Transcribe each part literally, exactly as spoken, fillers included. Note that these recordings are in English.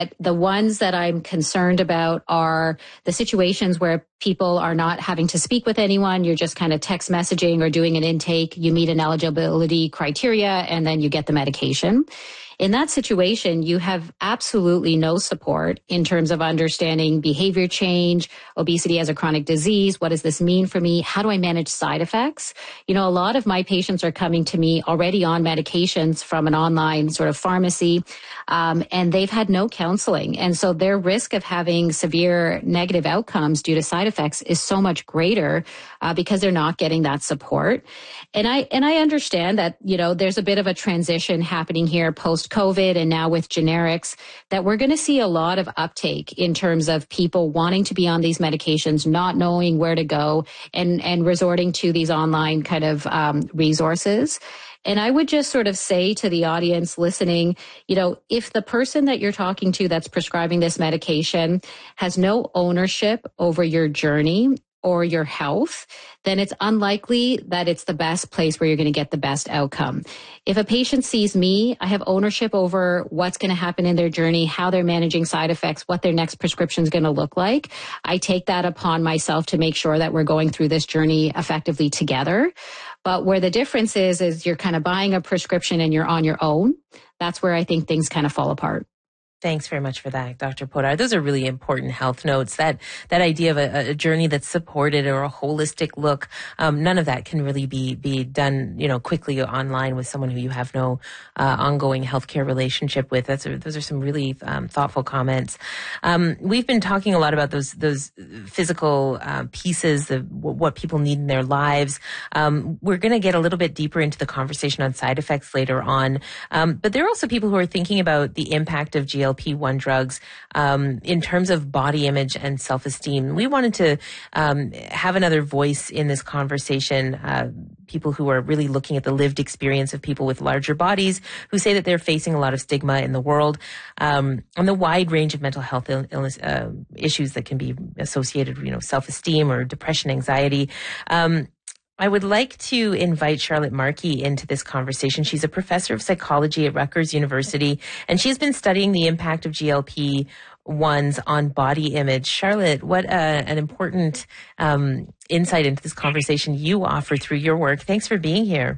The ones that I'm concerned about are the situations where people are not having to speak with anyone. You're just kind of text messaging or doing an intake. You meet an eligibility criteria and then you get the medication. In that situation, you have absolutely no support in terms of understanding behavior change, obesity as a chronic disease. What does this mean for me? How do I manage side effects? You know, a lot of my patients are coming to me already on medications from an online sort of pharmacy, um, and they've had no counseling. And so their risk of having severe negative outcomes due to side effects is so much greater uh, because they're not getting that support. And I, and I understand that, you know, there's a bit of a transition happening here post COVID and now with generics, that we're going to see a lot of uptake in terms of people wanting to be on these medications, not knowing where to go, and, and resorting to these online kind of um, resources. And I would just sort of say to the audience listening, you know, if the person that you're talking to that's prescribing this medication has no ownership over your journey or your health, then it's unlikely that it's the best place where you're going to get the best outcome. If a patient sees me, I have ownership over what's going to happen in their journey, how they're managing side effects, what their next prescription is going to look like. I take that upon myself to make sure that we're going through this journey effectively together. But where the difference is, is you're kind of buying a prescription and you're on your own. That's where I think things kind of fall apart. Thanks very much for that, Doctor Poddar. Those are really important health notes. That that idea of a, a journey that's supported or a holistic look, um, none of that can really be be done, you know, quickly online with someone who you have no uh, ongoing healthcare relationship with. That's a, those are some really um, thoughtful comments. Um, we've been talking a lot about those those physical uh, pieces of what people need in their lives. Um, we're going to get a little bit deeper into the conversation on side effects later on, um, but there are also people who are thinking about the impact of G L P one drugs um, in terms of body image and self-esteem. We wanted to um, have another voice in this conversation, uh, people who are really looking at the lived experience of people with larger bodies who say that they're facing a lot of stigma in the world, um, and the wide range of mental health Ill- illness uh, issues that can be associated, you know, self-esteem or depression, anxiety. Um, I would like to invite Charlotte Markey into this conversation. She's a professor of psychology at Rutgers University, and she's been studying the impact of G L P ones on body image. Charlotte, what uh, an important um, insight into this conversation you offer through your work. Thanks for being here.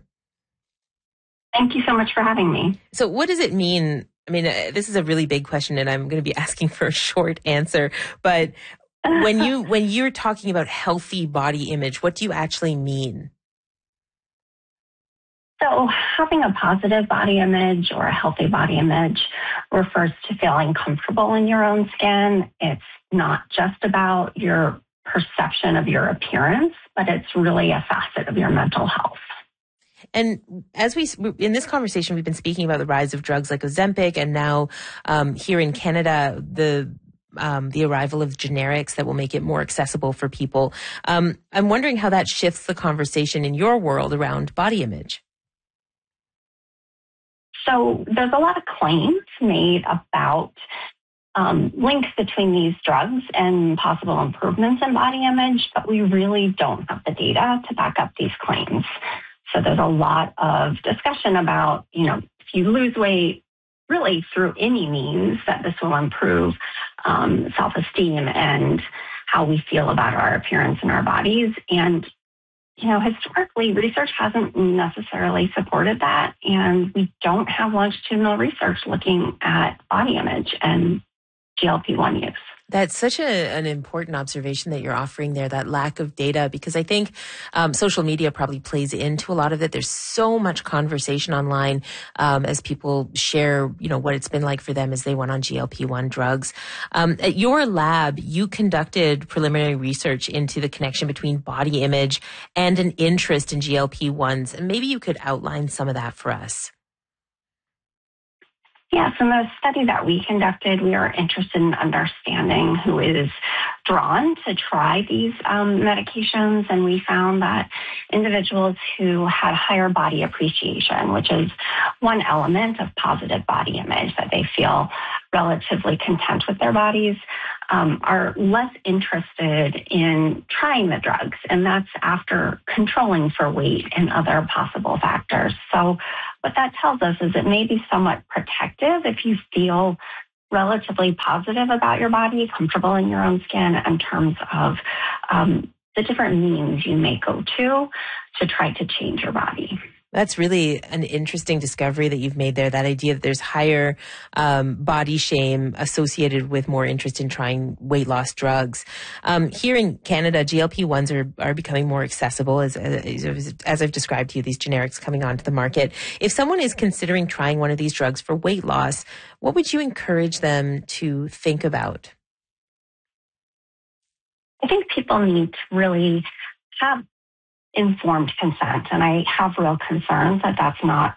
Thank you so much for having me. So what does it mean? I mean, uh, this is a really big question, and I'm going to be asking for a short answer, but when you when you're talking about healthy body image, what do you actually mean? So having a positive body image or a healthy body image refers to feeling comfortable in your own skin. It's not just about your perception of your appearance, but it's really a facet of your mental health. And as we, in this conversation, we've been speaking about the rise of drugs like Ozempic, and now um, here in Canada, the Um, the arrival of generics that will make it more accessible for people. Um, I'm wondering how that shifts the conversation in your world around body image. So there's a lot of claims made about um, links between these drugs and possible improvements in body image, but we really don't have the data to back up these claims. So there's a lot of discussion about, you know, if you lose weight, really through any means, that this will improve um, self-esteem and how we feel about our appearance and our bodies. And, you know, historically, research hasn't necessarily supported that. And we don't have longitudinal research looking at body image and G L P one use. That's such a, an important observation that you're offering there, that lack of data, because I think um, social media probably plays into a lot of it. There's so much conversation online um, as people share, you know, what it's been like for them as they went on G L P one drugs. Um, at your lab, you conducted preliminary research into the connection between body image and an interest in G L P ones. And maybe you could outline some of that for us. Yes, in the study that we conducted, we are interested in understanding who is drawn to try these um, medications, and we found that individuals who had higher body appreciation, which is one element of positive body image, that they feel relatively content with their bodies, um, are less interested in trying the drugs, and that's after controlling for weight and other possible factors. So what that tells us is it may be somewhat protective if you feel relatively positive about your body, comfortable in your own skin in terms of um, the different means you may go to to try to change your body. That's really an interesting discovery that you've made there, that idea that there's higher um, body shame associated with more interest in trying weight loss drugs. Um, here in Canada, G L P ones are, are becoming more accessible, as, as, as I've described to you, these generics coming onto the market. If someone is considering trying one of these drugs for weight loss, what would you encourage them to think about? I think people need to really have informed consent, and I have real concerns that that's not